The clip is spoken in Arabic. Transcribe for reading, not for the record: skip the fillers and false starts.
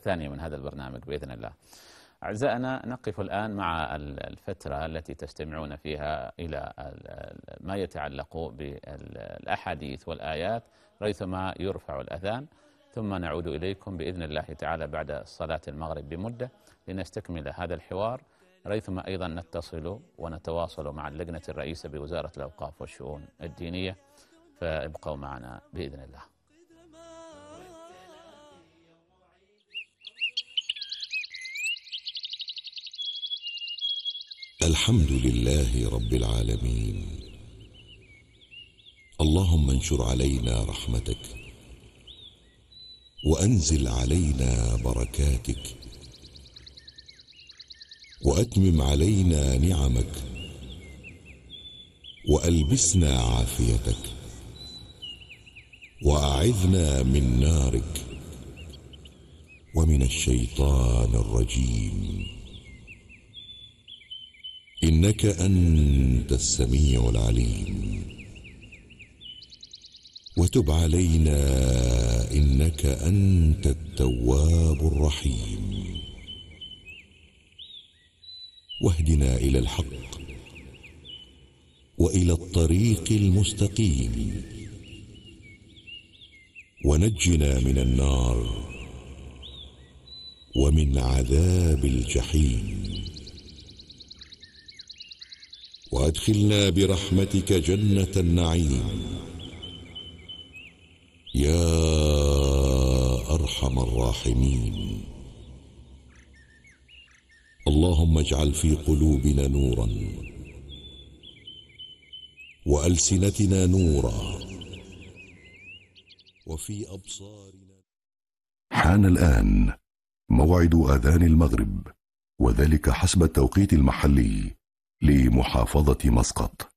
الثانية من هذا البرنامج بإذن الله. أعزائنا، نقف الآن مع الفترة التي تستمعون فيها إلى ما يتعلق بالأحاديث والآيات ريثما يرفع الأذان، ثم نعود إليكم بإذن الله تعالى بعد صلاة المغرب بمدة لنستكمل هذا الحوار، ريثما أيضا نتصل ونتواصل مع اللجنة الرئيسة بوزارة الأوقاف والشؤون الدينية، فابقوا معنا بإذن الله. الحمد لله رب العالمين. اللهم انشر علينا رحمتك وأنزل علينا بركاتك وأتمم علينا نعمك وألبسنا عافيتك وأعذنا من نارك ومن الشيطان الرجيم، إنك أنت السميع العليم. وتب علينا إنك أنت التواب الرحيم. واهدنا إلى الحق وإلى الطريق المستقيم، ونجنا من النار ومن عذاب الجحيم، وأدخلنا برحمتك جنة النعيم يا أرحم الراحمين. اللهم اجعل في قلوبنا نورا وألسنتنا نورا وفي أبصارنا. حان الآن موعد آذان المغرب، وذلك حسب التوقيت المحلي لمحافظة مسقط.